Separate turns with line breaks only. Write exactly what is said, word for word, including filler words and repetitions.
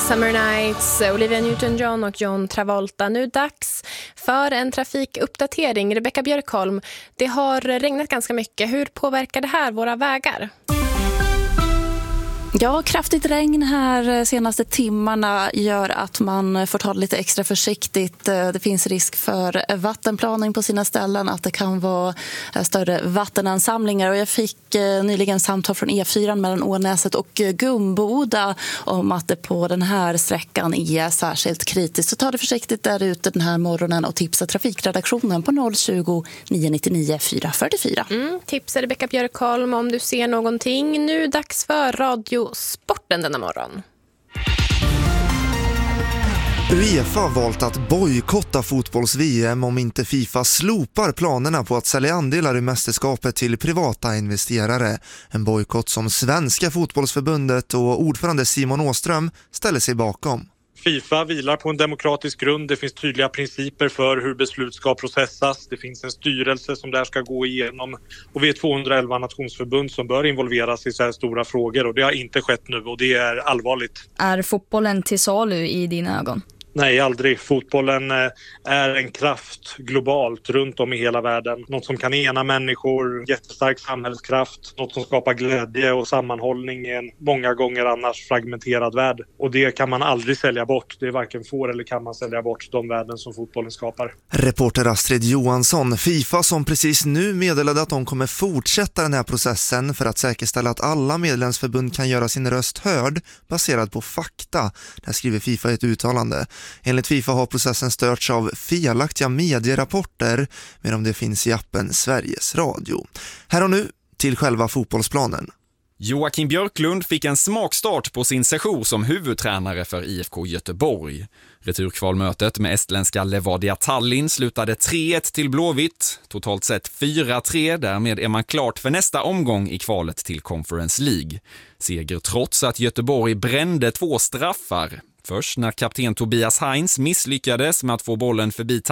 Summer Nights, Olivia Newton-John och John Travolta. Nu dags för en trafikuppdatering. Rebecca Björkholm, det har regnat ganska mycket. Hur påverkar det här våra vägar?
Ja, kraftigt regn här senaste timmarna gör att man får ta det lite extra försiktigt. Det finns risk för vattenplaning på sina ställen, att det kan vara större vattenansamlingar. Och jag fick nyligen samtal från E fyra mellan Ånäset och Gumboda om att det på den här sträckan är särskilt kritiskt. Så ta det försiktigt där ute den här morgonen och tipsa trafikredaktionen på noll tjugo, nio nittionio, fyra fyrtiofyra.
Mm, tipsa Rebecca Björkholm om du ser någonting. Nu dags för radio sporten denna morgon.
UEFA har valt att bojkotta fotbolls-V M om inte FIFA slopar planerna på att sälja andelar i mästerskapet till privata investerare. En bojkott som Svenska fotbollsförbundet och ordförande Simon Åström ställer sig bakom.
FIFA vilar på en demokratisk grund. Det finns tydliga principer för hur beslut ska processas. Det finns en styrelse som där ska gå igenom. Och vi är tvåhundraelva nationsförbund som bör involveras i så här stora frågor. Och det har inte skett nu och det är allvarligt.
Är fotbollen till salu i dina ögon?
Nej, aldrig. Fotbollen är en kraft globalt runt om i hela världen. Något som kan ena människor, jättestark samhällskraft. Något som skapar glädje och sammanhållning i en många gånger annars fragmenterad värld. Och det kan man aldrig sälja bort. Det är varken får eller kan man sälja bort de värden som fotbollen skapar.
Reporter Astrid Johansson. FIFA som precis nu meddelade att de kommer fortsätta den här processen för att säkerställa att alla medlemsförbund kan göra sin röst hörd baserad på fakta. Där skriver FIFA i ett uttalande. Enligt FIFA har processen störts av felaktiga medierapporter, men om det finns i appen Sveriges Radio. Här och nu till själva fotbollsplanen.
Joakim Björklund fick en smakstart på sin session som huvudtränare för I F K Göteborg. Returkvalmötet med estländska Levadia Tallinn slutade tre ett till Blåvitt. Totalt sett fyra tre, därmed är man klart för nästa omgång i kvalet till Conference League. Seger trots att Göteborg brände två straffar. Först när kapten Tobias Heinz misslyckades med att få bollen förbi